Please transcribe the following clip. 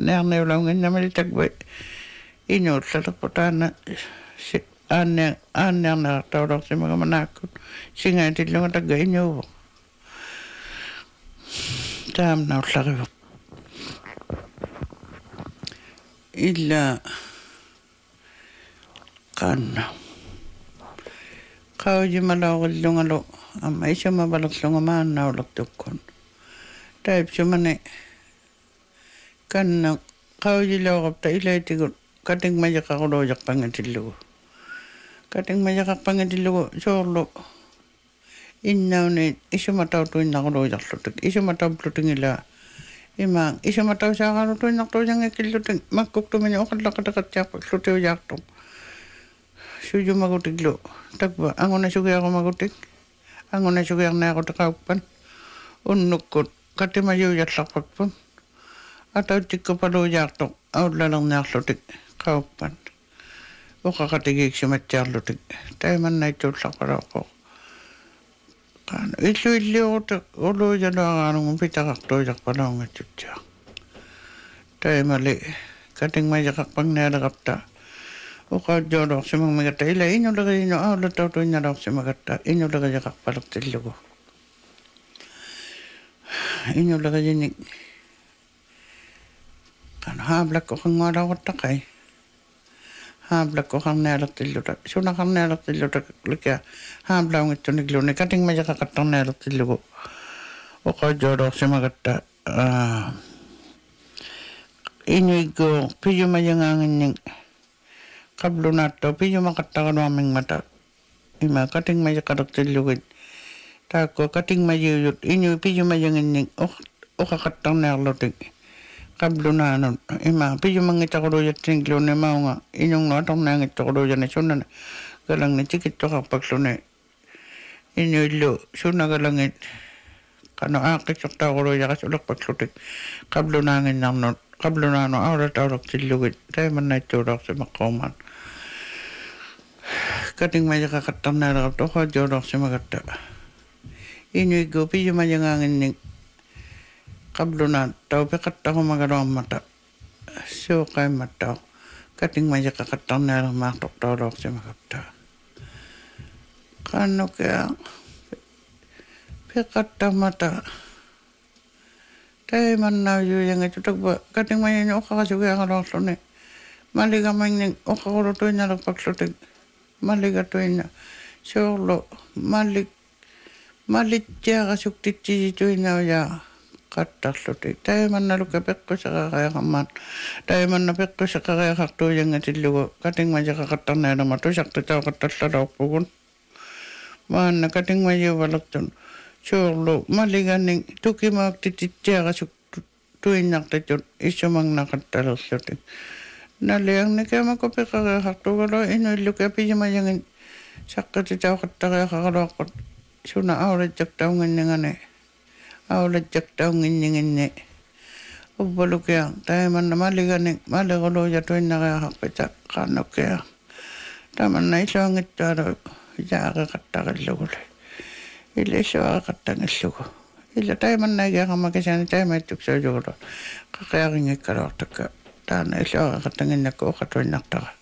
nearneulangin namel tagba inuutlataputaan aannearnaartaulorsi magamanakkut singaatillunga tagga inuuvo taamnaullarivuq illa qanna qaujimalaorillungalu amma isamabalorlunga maannaulertukkun taipsumane kanna qaujilaorapta ilaitigut katingmajaqaquluujaqpangatillugu katingmajaqaqpangatillugu soorlu innauni isumatautuinnaquluujarlutuk isumatavlutingila imaang isumatausaaqalutuinnartuujangakillutik makkuktumini oqallaqataqatsiarpallutiujaartuq sujumagutiklu takpa angunasugiaqumagutik angunasugiarnaaqutaqauppan unnukkut katimajuujallarpakpun atautikkupaluujaartuq aullalerniarlutik qauppan uqaqatigiiksumatsiarlutik taimannaitsuullarpalooqqoq qaana illuilliuruta uluujaluaqaanungun pitaqartuujarpalaungatsutsia taimali katingmajaqarpangnaaleqarta uqautjooluorsimagmagatta ila inulerinu aulatautuinnaloorsimagatta inuleriyaqarpalertillugu inuleriyinnik qaana haablakkoqangualaaqottaqai haablakkoqarnialertilluta sunaqarnialertilluta likia haablaungitsunikluuni katingmajaqaqattarnialertillugu uqautjooluorsimagatta inuiggu piyumajangaanginnik qablunaatto piyumaqattaqaluarmingmata ima katingmajaqalertillugit taakku katingmajiuyut inu piyumajanginnik uqaqattarniarlutik qablunaanut ima piyumangitaquluujattinikluuni maunga inungnu atornaangittoquluujani sunnana galangni tikittoqarpakluni inuillu sunnagalangit qanu aaqitsortaaquluujaqas ulerpaklutik qablunaanginnarnut qablunaanu aulataulertillugit taimannaitsuulaorsimaqqaumaan katingmajaqaqattarnaaleqartu uqautjooluorsimagatta inuiggu piyumajangaanginnik qablunaat taupiqattaqumaгаluarmata suuqaimmattao katingmajaqaqattarnaaleqmaartortauluorsimagatta qaannukia piqattamata taimannaujuujangitu takpa katingmajani uqaqasugiaqaluarluni maligamangnik uqaqulutuinnalerpaklutik maligatuinna soorlu malitsiaqasuktitsisituinnaujaa qattarlutik taimannaluka peqqusaqaqaaqammaat taimanna peqqusaqaqaaqartuujangatillugu katingmajaqaqattarnaaleqma tusartitauqattallalorpugun maanna katingmajuuvalertun soorlu maliganik tukimaaqtititsiaqasuk tuinnartitut issumangnaqattalerlutik naliangnikamaku peqqaqaaqartuugalu inuilluka piyumajangin saqqatitauqattariaqaqaluaqqut suna aulatjaktaunginningani aulatjaktaunginninginni ubbalukia taimanna maliganik maliquluujatuinnariaqarpita qaannukia tamanna isuangittualu jaaqeqattarilluguли illa isuaqeqattangillugu illa taimannaigiaqammakisani taimaitsuksaujugulo qaqiaringikkaluartakka taana isuaqeqattanginnakku uqatuinnartara